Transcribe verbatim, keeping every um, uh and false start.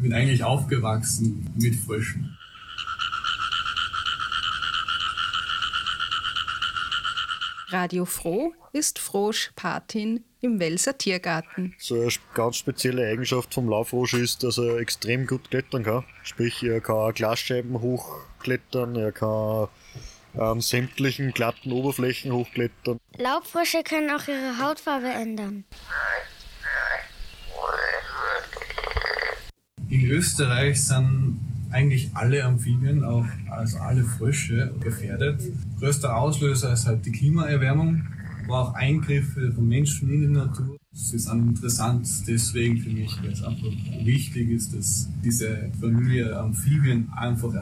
bin eigentlich aufgewachsen mit Fröschen. Radio Froh ist Frosch Patin im Welser Tiergarten. So eine ganz spezielle Eigenschaft vom Laufrosch ist, dass er extrem gut klettern kann. Sprich, er kann Glasscheiben hochklettern, er kann an sämtlichen glatten Oberflächen hochklettern. Laubfrösche können auch ihre Hautfarbe ändern. In Österreich sind eigentlich alle Amphibien, auch also alle Frösche, gefährdet. Größter Auslöser ist halt die Klimaerwärmung, aber auch Eingriffe von Menschen in die Natur. Es ist interessant deswegen für mich, weil es einfach wichtig ist, dass diese Familie Amphibien einfach